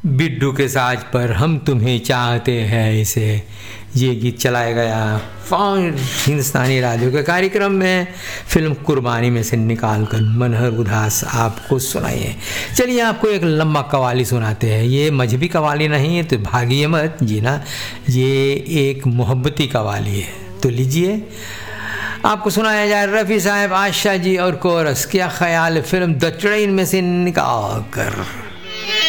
बिट्टू के साज पर हम तुम्हें चाहते हैं इसे, ये गीत चलाया गया फाउंड हिंदुस्तानी राडियो के कार्यक्रम में फिल्म कुर्बानी में से निकालकर मनहर उदास आपको सुनाइए। चलिए आपको एक लंबा कवाली सुनाते हैं। ये मजहबी कवाली नहीं है तो भागिए मत जी ना, ये एक मोहब्बती कवाली है। तो लीजिए आपको सुनाया जाए रफ़ी साहब, आशा जी और कोरस। क्या ख्याल है फिल्म द ट्रेन में से निकाल कर।